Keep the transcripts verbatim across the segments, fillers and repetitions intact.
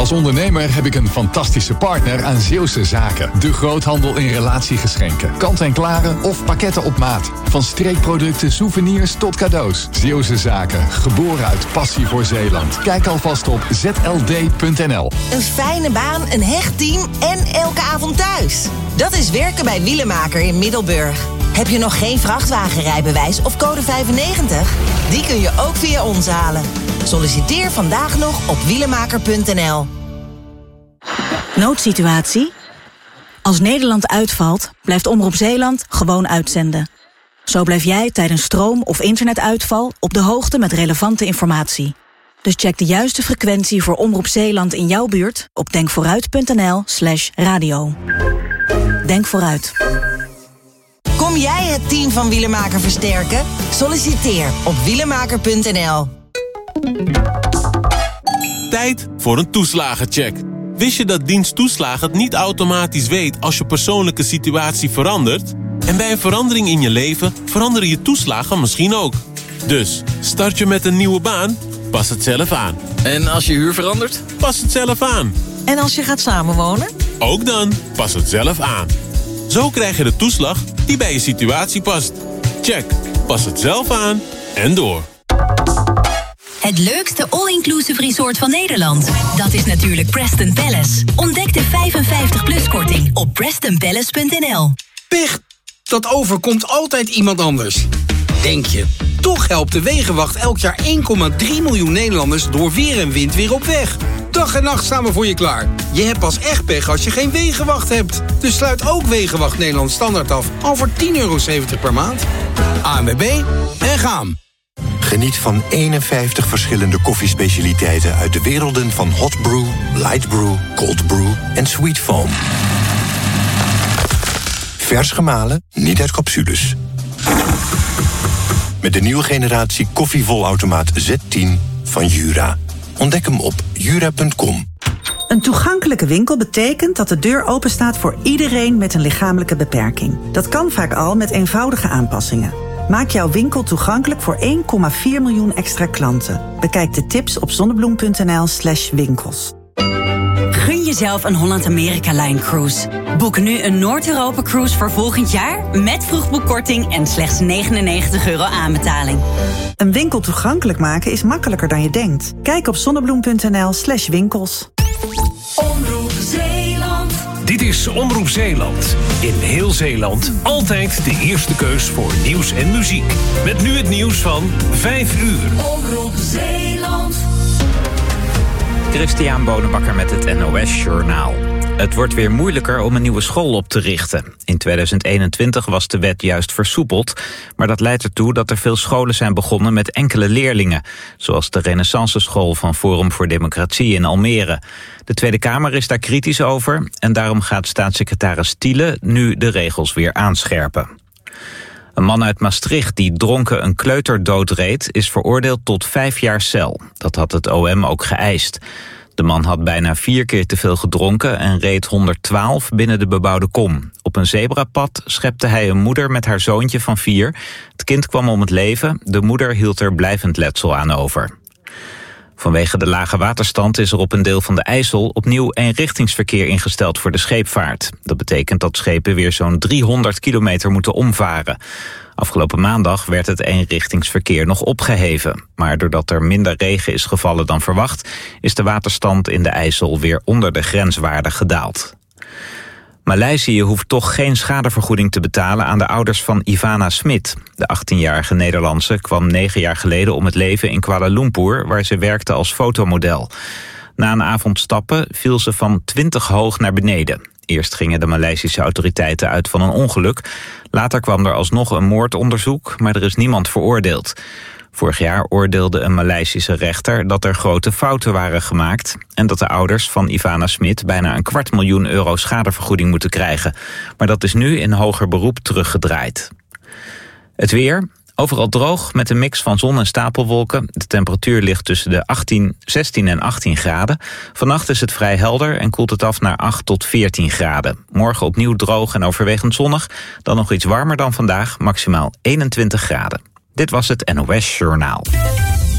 Als ondernemer heb ik een fantastische partner aan Zeeuwse Zaken. De groothandel in relatiegeschenken. Kant-en-klare of pakketten op maat. Van streekproducten, souvenirs tot cadeaus. Zeeuwse Zaken. Geboren uit passie voor Zeeland. Kijk alvast op z l d punt n l. Een fijne baan, een hecht team en elke avond thuis. Dat is werken bij Wielemaker in Middelburg. Heb je nog geen vrachtwagenrijbewijs of code vijfennegentig? Die kun je ook via ons halen. Solliciteer vandaag nog op wielemaker punt n l. Noodsituatie? Als Nederland uitvalt, blijft Omroep Zeeland gewoon uitzenden. Zo blijf jij tijdens stroom- of internetuitval op de hoogte met relevante informatie. Dus check de juiste frequentie voor Omroep Zeeland in jouw buurt op denkvooruit.nl slash radio. Denk vooruit. Kom jij het team van Wielemaker versterken? Solliciteer op wielemaker punt n l. Tijd voor een toeslagencheck. Wist je dat dienst toeslagen het niet automatisch weet als je persoonlijke situatie verandert? En bij een verandering in je leven veranderen je toeslagen misschien ook. Dus, start je met een nieuwe baan? Pas het zelf aan. En als je huur verandert? Pas het zelf aan. En als je gaat samenwonen? Ook dan, pas het zelf aan. Zo krijg je de toeslag die bij je situatie past. Check, pas het zelf aan en door. Het leukste all-inclusive resort van Nederland. Dat is natuurlijk Preston Palace. Ontdek de vijfenvijftig plus korting op preston palace punt n l. Pech, dat overkomt altijd iemand anders. Denk je. Toch helpt de Wegenwacht elk jaar één komma drie miljoen Nederlanders door weer en wind weer op weg. Dag en nacht staan we voor je klaar. Je hebt pas echt pech als je geen Wegenwacht hebt. Dus sluit ook Wegenwacht Nederland standaard af al voor tien euro zeventig per maand. A N W B en gaan. Geniet van eenenvijftig verschillende koffiespecialiteiten uit de werelden van hot brew, light brew, cold brew en sweet foam. Vers gemalen, niet uit capsules. Met de nieuwe generatie koffievolautomaat Z tien van Jura. Ontdek hem op jura punt com. Een toegankelijke winkel betekent dat de deur openstaat voor iedereen met een lichamelijke beperking. Dat kan vaak al met eenvoudige aanpassingen. Maak jouw winkel toegankelijk voor één komma vier miljoen extra klanten. Bekijk de tips op zonnebloem punt n l slash winkels. Gun jezelf een Holland-Amerika-Line cruise. Boek nu een Noord-Europa-cruise voor volgend jaar met vroegboekkorting en slechts negenennegentig euro aanbetaling. Een winkel toegankelijk maken is makkelijker dan je denkt. Kijk op zonnebloem punt n l slash winkels. Omroep Zeeland. Dit is Omroep Zeeland. In heel Zeeland altijd de eerste keus voor nieuws en muziek. Met nu het nieuws van vijf uur. Omroep Zeeland. Christian Bonenbakker met het N O S-journaal. Het wordt weer moeilijker om een nieuwe school op te richten. In tweeduizend eenentwintig was de wet juist versoepeld, maar dat leidt ertoe dat er veel scholen zijn begonnen met enkele leerlingen, zoals de Renaissance School van Forum voor Democratie in Almere. De Tweede Kamer is daar kritisch over en daarom gaat staatssecretaris Thiele nu de regels weer aanscherpen. Een man uit Maastricht die dronken een kleuter doodreed is veroordeeld tot vijf jaar cel. Dat had het O M ook geëist. De man had bijna vier keer te veel gedronken en reed honderdtwaalf binnen de bebouwde kom. Op een zebrapad schepte hij een moeder met haar zoontje van vier. Het kind kwam om het leven, de moeder hield er blijvend letsel aan over. Vanwege de lage waterstand is er op een deel van de IJssel opnieuw eenrichtingsverkeer ingesteld voor de scheepvaart. Dat betekent dat schepen weer zo'n driehonderd kilometer moeten omvaren. Afgelopen maandag werd het eenrichtingsverkeer nog opgeheven. Maar doordat er minder regen is gevallen dan verwacht, is de waterstand in de IJssel weer onder de grenswaarde gedaald. Maleisië hoeft toch geen schadevergoeding te betalen aan de ouders van Ivana Smit. De achttienjarige Nederlandse kwam negen jaar geleden om het leven in Kuala Lumpur, waar ze werkte als fotomodel. Na een avond stappen viel ze van twintig hoog naar beneden. Eerst gingen de Maleisische autoriteiten uit van een ongeluk. Later kwam er alsnog een moordonderzoek, maar er is niemand veroordeeld. Vorig jaar oordeelde een Maleisische rechter dat er grote fouten waren gemaakt en dat de ouders van Ivana Smit bijna een kwart miljoen euro schadevergoeding moeten krijgen. Maar dat is nu in hoger beroep teruggedraaid. Het weer, overal droog met een mix van zon en stapelwolken. De temperatuur ligt tussen de achttien, zestien en achttien graden. Vannacht is het vrij helder en koelt het af naar acht tot veertien graden. Morgen opnieuw droog en overwegend zonnig. Dan nog iets warmer dan vandaag, maximaal eenentwintig graden. Dit was het N O S Journaal.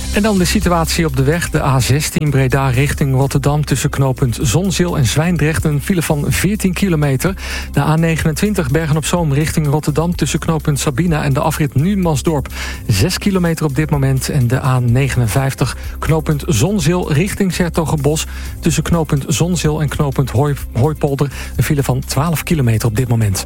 En dan de situatie op de weg. De A zestien Breda richting Rotterdam tussen knooppunt Zonzeel en Zwijndrecht een file van veertien kilometer. De A negenentwintig Bergen-op-Zoom richting Rotterdam tussen knooppunt Sabina en de afrit Numansdorp zes kilometer op dit moment. En de A negenenvijftig knooppunt Zonzeel richting 's-Hertogenbosch tussen knooppunt Zonzeel en knooppunt Hooi, Hooipolder een file van twaalf kilometer op dit moment.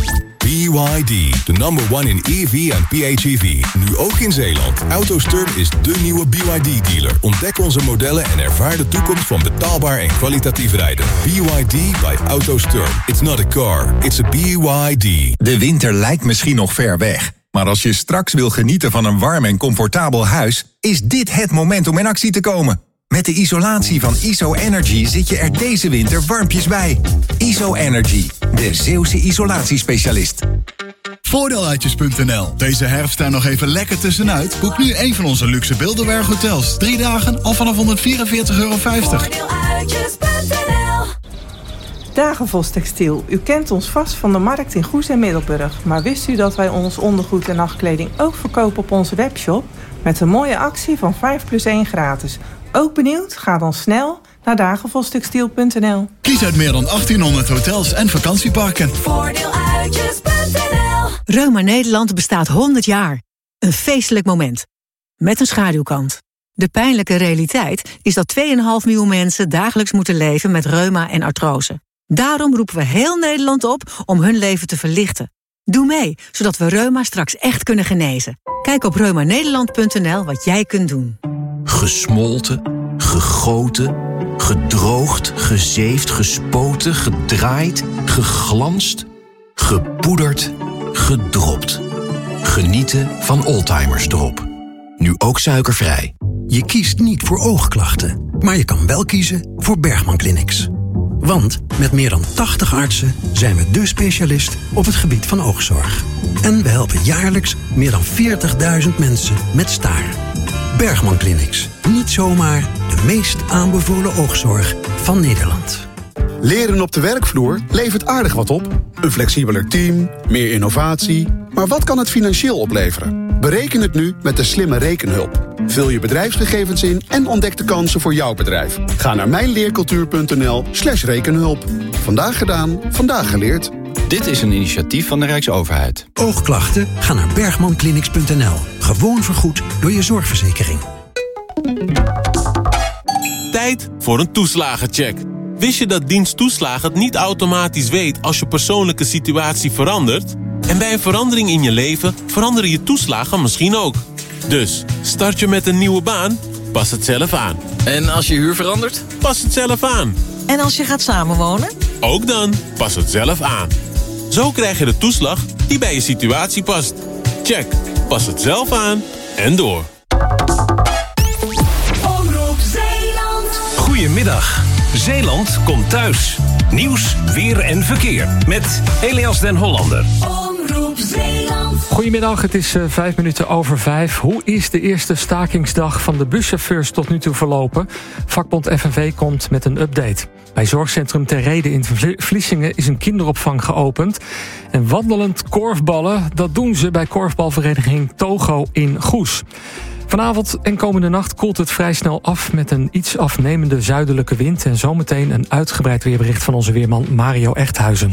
B Y D, de number one in E V en P H E V. Nu ook in Zeeland. AutoSturm is de nieuwe B Y D-dealer. Ontdek onze modellen en ervaar de toekomst van betaalbaar en kwalitatief rijden. B Y D by AutoSturm. It's not a car, it's a B Y D. De winter lijkt misschien nog ver weg. Maar als je straks wil genieten van een warm en comfortabel huis, is dit het moment om in actie te komen. Met de isolatie van I S O Energy zit je er deze winter warmpjes bij. I S O Energy, de Zeeuwse isolatiespecialist. Voordeeluitjes punt n l. Deze herfst daar nog even lekker tussenuit. Boek nu een van onze luxe Bilderberg hotels. Drie dagen al vanaf honderdvierenveertig euro vijftig. Voordeeluitjes punt n l. Dagenvos Textiel. U kent ons vast van de markt in Goes en Middelburg. Maar wist u dat wij ons ondergoed en nachtkleding ook verkopen op onze webshop? Met een mooie actie van vijf plus één gratis. Ook benieuwd? Ga dan snel naar dagenvostextiel punt n l. Kies uit meer dan achttienhonderd hotels en vakantieparken. Voordeeluitjes punt n l. Reuma Nederland bestaat honderd jaar. Een feestelijk moment. Met een schaduwkant. De pijnlijke realiteit is dat twee komma vijf miljoen mensen dagelijks moeten leven met reuma en artrose. Daarom roepen we heel Nederland op om hun leven te verlichten. Doe mee, zodat we reuma straks echt kunnen genezen. Kijk op reuma nederland punt n l wat jij kunt doen. Gesmolten, gegoten, gedroogd, gezeefd, gespoten, gedraaid, geglanst, gepoederd, gedropt. Genieten van Oldtimers Drop. Nu ook suikervrij. Je kiest niet voor oogklachten, maar je kan wel kiezen voor Bergman Clinics. Want met meer dan tachtig artsen zijn we dé specialist op het gebied van oogzorg. En we helpen jaarlijks meer dan veertigduizend mensen met staar. Bergman Clinics. Niet zomaar de meest aanbevolen oogzorg van Nederland. Leren op de werkvloer levert aardig wat op. Een flexibeler team, meer innovatie. Maar wat kan het financieel opleveren? Bereken het nu met de slimme rekenhulp. Vul je bedrijfsgegevens in en ontdek de kansen voor jouw bedrijf. Ga naar mijnleercultuur punt n l slash rekenhulp. Vandaag gedaan, vandaag geleerd. Dit is een initiatief van de Rijksoverheid. Oogklachten? Ga naar bergman clinics punt n l. Gewoon vergoed door je zorgverzekering. Tijd voor een toeslagencheck. Wist je dat dienst toeslagen het niet automatisch weet als je persoonlijke situatie verandert? En bij een verandering in je leven veranderen je toeslagen misschien ook. Dus, start je met een nieuwe baan? Pas het zelf aan. En als je huur verandert? Pas het zelf aan. En als je gaat samenwonen? Ook dan, pas het zelf aan. Zo krijg je de toeslag die bij je situatie past. Check, pas het zelf aan en door. Omroep Zeeland. Goedemiddag. Zeeland komt thuis. Nieuws, weer en verkeer. Met Elias den Hollander. Omroep Zeeland. Goedemiddag, het is uh, vijf minuten over vijf. Hoe is de eerste stakingsdag van de buschauffeurs tot nu toe verlopen? Vakbond F N V komt met een update. Bij zorgcentrum Ter Rede in Vlissingen is een kinderopvang geopend. En wandelend korfballen, dat doen ze bij korfbalvereniging Togo in Goes. Vanavond en komende nacht koelt het vrij snel af met een iets afnemende zuidelijke wind. En zometeen een uitgebreid weerbericht van onze weerman Mario Echthuizen.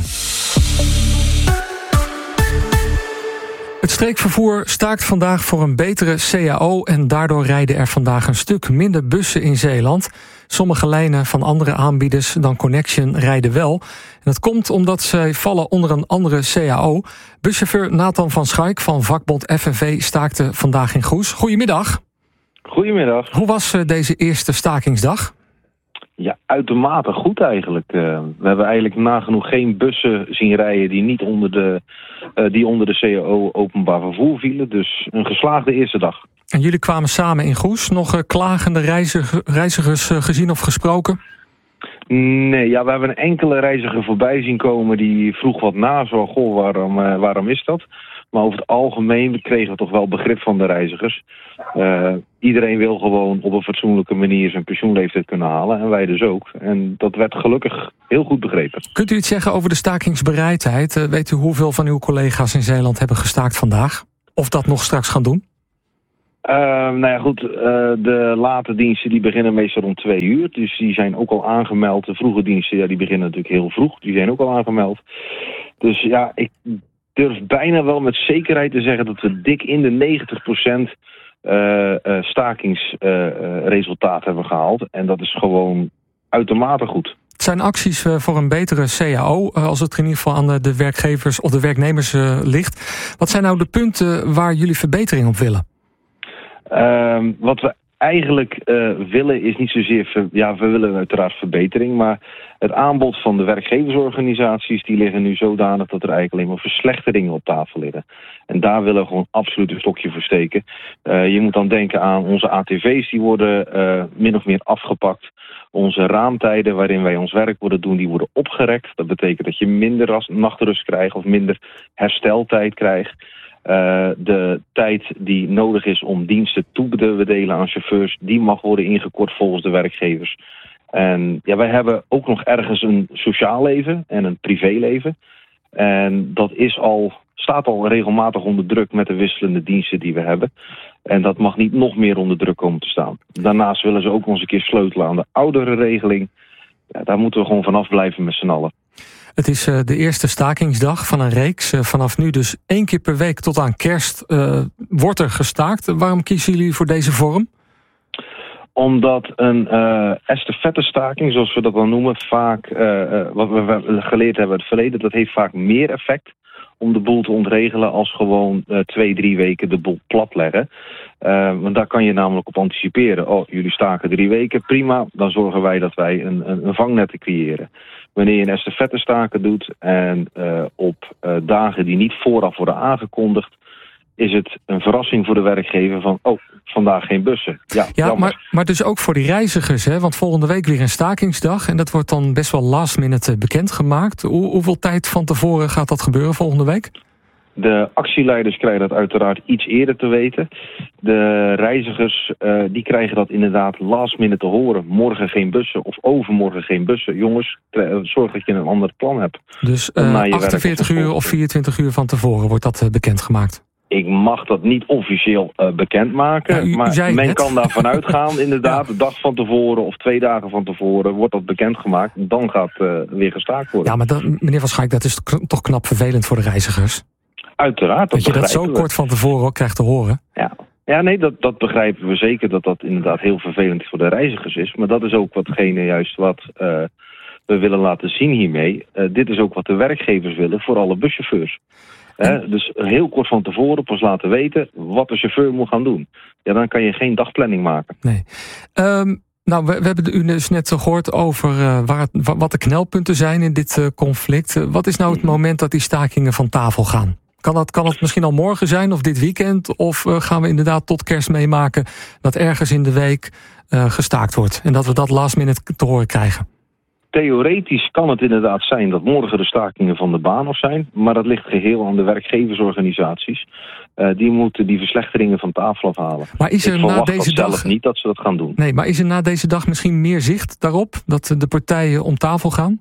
Het streekvervoer staakt vandaag voor een betere C A O... en daardoor rijden er vandaag een stuk minder bussen in Zeeland. Sommige lijnen van andere aanbieders dan Connection rijden wel. En dat komt omdat zij vallen onder een andere C A O. Buschauffeur Nathan van Schaik van vakbond F N V staakte vandaag in Goes. Goedemiddag. Goedemiddag. Hoe was deze eerste stakingsdag? Ja, uitermate goed eigenlijk. Uh, we hebben eigenlijk nagenoeg geen bussen zien rijden die niet onder de, uh, die onder de C A O openbaar vervoer vielen. Dus een geslaagde eerste dag. En jullie kwamen samen in Goes. Nog uh, klagende reiziger, reizigers uh, gezien of gesproken? Nee, ja, we hebben een enkele reiziger voorbij zien komen die vroeg wat na. Zo, goh, waarom, uh, waarom is dat? Maar over het algemeen kregen we toch wel begrip van de reizigers. Uh, iedereen wil gewoon op een fatsoenlijke manier zijn pensioenleeftijd kunnen halen. En wij dus ook. En dat werd gelukkig heel goed begrepen. Kunt u iets zeggen over de stakingsbereidheid? Uh, weet u hoeveel van uw collega's in Zeeland hebben gestaakt vandaag? Of dat nog straks gaan doen? Uh, nou ja, goed. Uh, de late diensten die beginnen meestal rond twee uur. Dus die zijn ook al aangemeld. De vroege diensten, ja, die beginnen natuurlijk heel vroeg. Die zijn ook al aangemeld. Dus ja, ik durf bijna wel met zekerheid te zeggen dat we dik in de negentig procent uh, uh, stakingsresultaat uh, hebben gehaald. En dat is gewoon uitermate goed. Het zijn acties uh, voor een betere C A O, uh, als het in ieder geval aan de, de werkgevers of de werknemers uh, ligt. Wat zijn nou de punten waar jullie verbetering op willen? Uh, wat we eigenlijk uh, willen is niet zozeer... Ver, ja, we willen uiteraard verbetering, maar het aanbod van de werkgeversorganisaties die liggen nu zodanig dat er eigenlijk alleen maar verslechteringen op tafel liggen. En daar willen we gewoon absoluut een stokje voor steken. Uh, je moet dan denken aan onze A T V's, die worden uh, min of meer afgepakt. Onze raamtijden waarin wij ons werk worden doen, die worden opgerekt. Dat betekent dat je minder nachtrust krijgt of minder hersteltijd krijgt. Uh, de tijd die nodig is om diensten toe te bedelen aan chauffeurs, die mag worden ingekort volgens de werkgevers. En ja, wij hebben ook nog ergens een sociaal leven en een privéleven. En dat is al, staat al regelmatig onder druk met de wisselende diensten die we hebben. En dat mag niet nog meer onder druk komen te staan. Daarnaast willen ze ook nog eens een keer sleutelen aan de oudere regeling. Ja, daar moeten we gewoon vanaf blijven met z'n allen. Het is uh, de eerste stakingsdag van een reeks. Uh, vanaf nu dus één keer per week tot aan kerst uh, wordt er gestaakt. Waarom kiezen jullie voor deze vorm? Omdat een uh, estafettestaking, zoals we dat dan noemen, vaak, uh, wat we geleerd hebben in het verleden, dat heeft vaak meer effect om de boel te ontregelen als gewoon uh, twee, drie weken de boel platleggen. Uh, want daar kan je namelijk op anticiperen. Oh, jullie staken drie weken, prima. Dan zorgen wij dat wij een, een, een vangnet creëren. Wanneer je een estafettestaken doet en uh, op uh, dagen die niet vooraf worden aangekondigd, is het een verrassing voor de werkgever van, oh, vandaag geen bussen. Ja, ja maar, maar dus ook voor die reizigers, hè? Want volgende week weer een stakingsdag en dat wordt dan best wel last minute bekendgemaakt. Hoe, hoeveel tijd van tevoren gaat dat gebeuren volgende week? De actieleiders krijgen dat uiteraard iets eerder te weten. De reizigers uh, die krijgen dat inderdaad last minute te horen. Morgen geen bussen of overmorgen geen bussen. Jongens, zorg dat je een ander plan hebt. Dus uh, achtenveertig uur of vierentwintig uur van tevoren wordt dat uh, bekendgemaakt? Ik mag dat niet officieel uh, bekendmaken, ja, u, u maar men het. kan daarvan uitgaan inderdaad. Ja. De dag van tevoren of twee dagen van tevoren wordt dat bekendgemaakt. Dan gaat uh, weer gestaakt worden. Ja, maar dat, meneer Van Schaik, dat is toch knap vervelend voor de reizigers? Uiteraard. Dat, dat je dat zo we. kort van tevoren ook krijgt te horen. Ja, ja nee, dat, dat begrijpen we zeker dat dat inderdaad heel vervelend voor de reizigers is. Maar dat is ook watgene juist wat uh, we willen laten zien hiermee. Uh, dit is ook wat de werkgevers willen voor alle buschauffeurs. He, dus heel kort van tevoren pas laten weten wat de chauffeur moet gaan doen. Ja, dan kan je geen dagplanning maken. Nee. Um, nou, we, we hebben u dus net gehoord over uh, waar, wat de knelpunten zijn in dit uh, conflict. Uh, wat is nou het moment dat die stakingen van tafel gaan? Kan dat, kan dat misschien al morgen zijn of dit weekend? Of uh, gaan we inderdaad tot kerst meemaken dat ergens in de week uh, gestaakt wordt? En dat we dat last minute te horen krijgen? Theoretisch kan het inderdaad zijn dat morgen de stakingen van de baan af zijn. Maar dat ligt geheel aan de werkgeversorganisaties. Uh, die moeten die verslechteringen van tafel afhalen. Maar is er Ik na deze zelf dag niet dat ze dat gaan doen. Nee, maar is er na deze dag misschien meer zicht daarop? Dat de partijen om tafel gaan?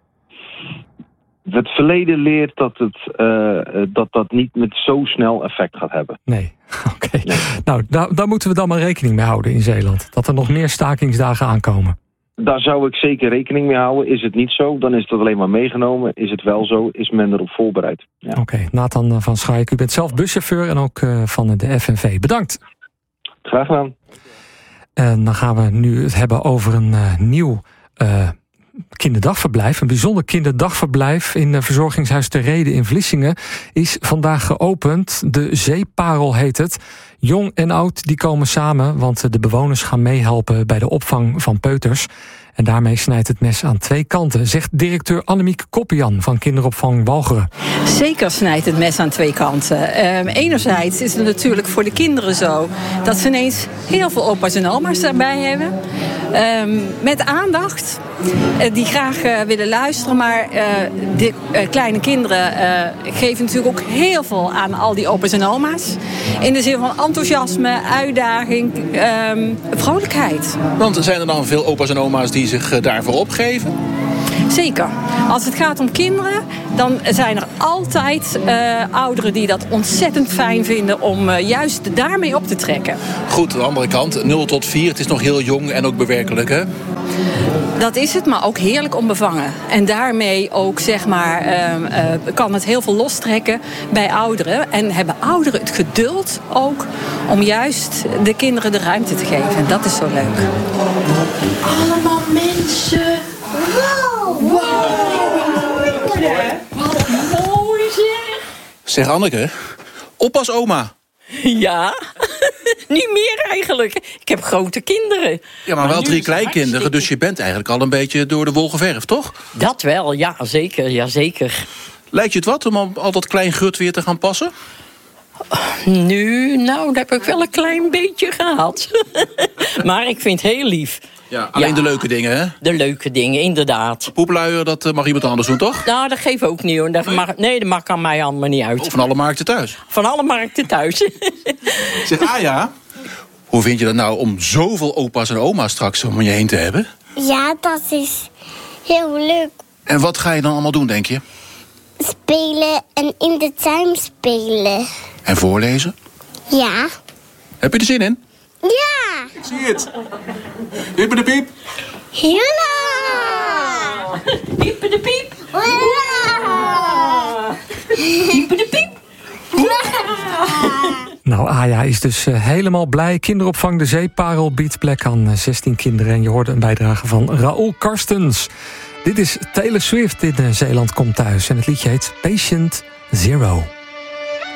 Het verleden leert dat het, uh, dat, dat niet met zo snel effect gaat hebben. Nee, oké. Okay. Nee. Nou, daar, daar moeten we dan maar rekening mee houden in Zeeland. Dat er nog meer stakingsdagen aankomen. Daar zou ik zeker rekening mee houden. Is het niet zo, dan is dat alleen maar meegenomen. Is het wel zo, is men erop voorbereid. Ja. Oké, okay, Nathan van Schaik, u bent zelf buschauffeur en ook uh, van de F N V. Bedankt. Graag gedaan. En dan gaan we nu het hebben over een uh, nieuw uh, kinderdagverblijf. Een bijzonder kinderdagverblijf in uh, verzorgingshuis Ter Rede in Vlissingen is vandaag geopend. De Zeeparel heet het. Jong en oud die komen samen, want de bewoners gaan meehelpen bij de opvang van peuters. En daarmee snijdt het mes aan twee kanten, zegt directeur Annemiek Koppian van kinderopvang Walcheren. Zeker snijdt het mes aan twee kanten. Um, enerzijds is het natuurlijk voor de kinderen zo dat ze ineens heel veel opa's en oma's daarbij hebben. Um, met aandacht, uh, die graag uh, willen luisteren. Maar uh, de uh, kleine kinderen uh, geven natuurlijk ook heel veel aan al die opa's en oma's. In de zin van enthousiasme, uitdaging, um, vrolijkheid. Want zijn er dan veel opa's en oma's die zich daarvoor opgeven? Zeker. Als het gaat om kinderen, dan zijn er altijd uh, ouderen die dat ontzettend fijn vinden om uh, juist daarmee op te trekken. Goed, aan de andere kant, nul tot vier, het is nog heel jong en ook bewerkelijk, hè? Dat is het, maar ook heerlijk onbevangen. En daarmee ook, zeg maar, uh, uh, kan het heel veel lostrekken bij ouderen. En hebben ouderen het geduld ook om juist de kinderen de ruimte te geven. En dat is zo leuk. Allemaal mensen. Wow. Wow. Wat mooi zeg. Zeg Anneke, oppas oma. Ja, niet meer eigenlijk. Ik heb grote kinderen. Ja, maar wel drie kleinkinderen, dus je bent eigenlijk al een beetje door de wol geverfd, toch? Dat wel, ja, zeker, ja, zeker. Lijkt je het wat om al dat klein gut weer te gaan passen? Nu, nou, dat heb ik wel een klein beetje gehad. Maar ik vind het heel lief. Ja, alleen ja, de leuke dingen, hè? De leuke dingen, inderdaad. Poepluier, dat mag iemand anders doen, toch? Nou, dat geef ik ook niet, hoor. Dat mag, nee, dat maakt aan mij allemaal niet uit. Oh, van alle markten thuis? Van alle markten thuis. Zeg, ah ja, hoe vind je dat nou om zoveel opa's en oma's straks om je heen te hebben? Ja, dat is heel leuk. En wat ga je dan allemaal doen, denk je? Spelen en in de tuin spelen. En voorlezen? Ja. Heb je er zin in? Ja. Ik zie het. Hippe de piep. Ja. Hippe de piep. Hippe de piep. Nou, Aya is dus uh, helemaal blij. Kinderopvang De Zeeparel biedt plek aan uh, zestien kinderen. En je hoorde een bijdrage van Raoul Karstens. Dit is Taylor Swift in uh, Zeeland komt thuis. En het liedje heet Patient Zero.